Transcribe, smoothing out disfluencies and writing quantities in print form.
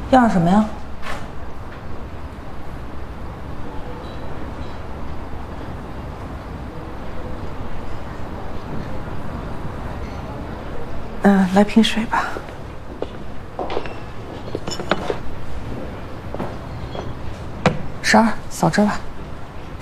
要点什么呀？来瓶水吧。12，扫这吧。